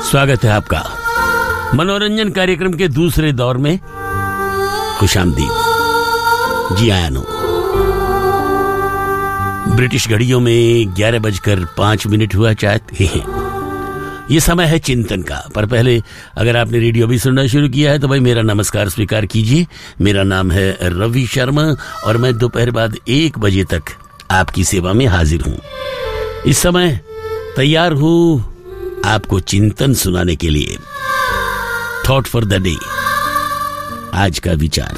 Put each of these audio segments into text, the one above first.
स्वागत है आपका मनोरंजन कार्यक्रम के दूसरे दौर में। खुशामदीद। जी आया नो। ब्रिटिश घड़ियों में 11:05 हुआ शायद। ये समय है चिंतन का। पर पहले अगर आपने रेडियो भी सुनना शुरू किया है तो भाई मेरा नमस्कार स्वीकार कीजिए। मेरा नाम है रवि शर्मा और मैं दोपहर बाद 1 बजे तक आपकी सेवा में हाजिर हूं। इस समय तैयार हूं आपको चिंतन सुनाने के लिए। थॉट फॉर द डे, आज का विचार।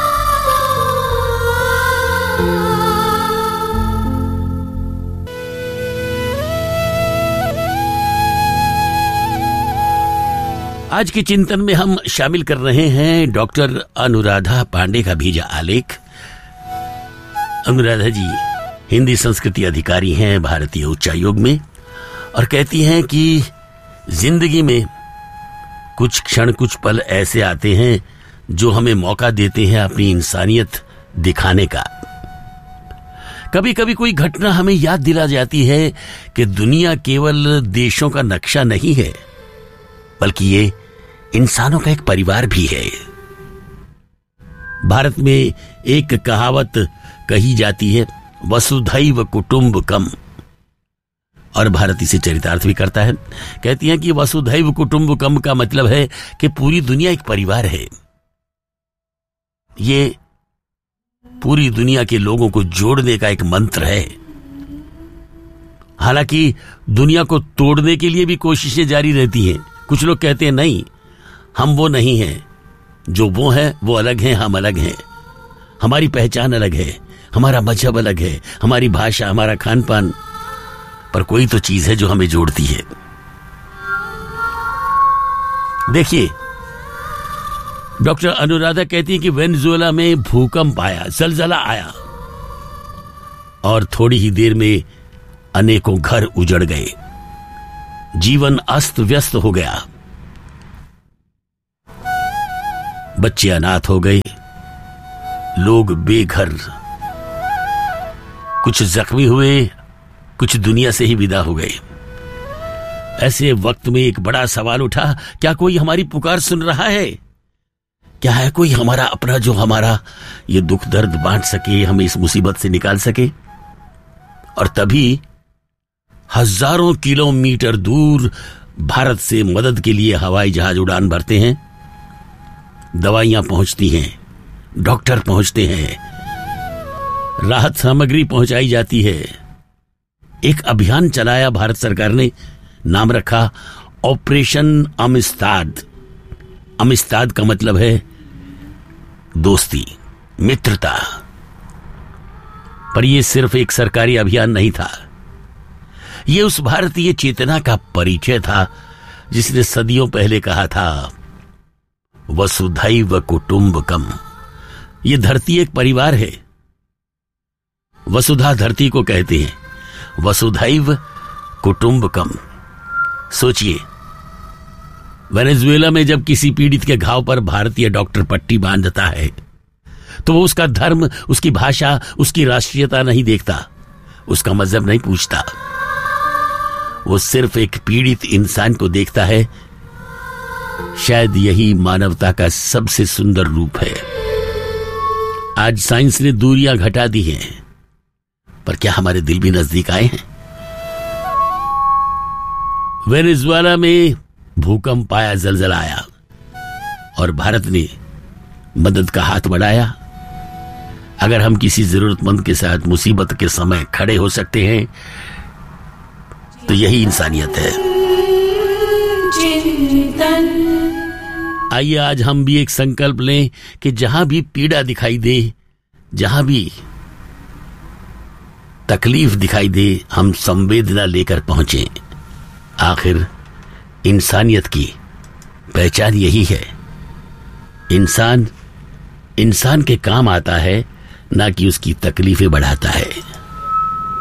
आज के चिंतन में हम शामिल कर रहे हैं डॉक्टर अनुराधा पांडे का भेजा आलेख। अनुराधा जी हिंदी संस्कृति अधिकारी हैं भारतीय उच्चायोग में और कहती हैं कि जिंदगी में कुछ क्षण कुछ पल ऐसे आते हैं जो हमें मौका देते हैं अपनी इंसानियत दिखाने का। कभी कभी कोई घटना हमें याद दिला जाती है कि दुनिया केवल देशों का नक्शा नहीं है बल्कि ये इंसानों का एक परिवार भी है। भारत में एक कहावत कही जाती है, वसुधैव कुटुंबकम, और भारत इसे चरितार्थ भी करता है। कहती हैं कि वसुधैव कुटुंबकम का मतलब है कि पूरी दुनिया एक परिवार है। ये पूरी दुनिया के लोगों को जोड़ने का एक मंत्र है। हालांकि दुनिया को तोड़ने के लिए भी कोशिशें जारी रहती हैं। कुछ लोग कहते हैं नहीं, हम वो नहीं हैं, जो वो हैं वो अलग हैं, हम अलग हैं, हमारी पहचान अलग है, हमारा मजहब अलग है, हमारी भाषा, हमारा खान पान, पर कोई तो चीज है जो हमें जोड़ती है। देखिए, डॉक्टर अनुराधा कहती है कि वेनेजुएला में भूकंप आया, जलजला आया और थोड़ी ही देर में अनेकों घर उजड़ गए, जीवन अस्त व्यस्त हो गया, बच्चे अनाथ हो गए, लोग बेघर, कुछ जख्मी हुए, कुछ दुनिया से ही विदा हो गए। ऐसे वक्त में एक बड़ा सवाल उठा, क्या कोई हमारी पुकार सुन रहा है? क्या है कोई हमारा अपना जो हमारा ये दुख दर्द बांट सके, हमें इस मुसीबत से निकाल सके? और तभी हजारों किलोमीटर दूर भारत से मदद के लिए हवाई जहाज उड़ान भरते हैं, दवाइयां पहुंचती हैं, डॉक्टर पहुंचते हैं, राहत सामग्री पहुंचाई जाती है। एक अभियान चलाया भारत सरकार ने, नाम रखा ऑपरेशन अमिस्ताद। अमिस्ताद का मतलब है दोस्ती, मित्रता। पर यह सिर्फ एक सरकारी अभियान नहीं था, यह उस भारतीय चेतना का परिचय था जिसने सदियों पहले कहा था, वसुधैव कुटुंबकम। यह धरती एक परिवार है। वसुधा धरती को कहते हैं, वसुधैव कुटुंबकम। सोचिए, वेनेजुएला में जब किसी पीड़ित के घाव पर भारतीय डॉक्टर पट्टी बांधता है तो वो उसका धर्म, उसकी भाषा, उसकी राष्ट्रीयता नहीं देखता, उसका मजहब नहीं पूछता। वो सिर्फ एक पीड़ित इंसान को देखता है। शायद यही मानवता का सबसे सुंदर रूप है। आज साइंस ने दूरियां घटा दी हैं, पर क्या हमारे दिल भी नजदीक आए हैं? वेनेजुएला में भूकंप आया, जलजला आया और भारत ने मदद का हाथ बढ़ाया। अगर हम किसी जरूरतमंद के साथ मुसीबत के समय खड़े हो सकते हैं तो यही इंसानियत है। आइए आज हम भी एक संकल्प लें कि जहां भी पीड़ा दिखाई दे, जहां भी तकलीफ दिखाई दे, हम संवेदना लेकर पहुंचे। आखिर इंसानियत की पहचान यही है। इंसान इंसान के काम आता है, ना कि उसकी तकलीफें बढ़ाता है।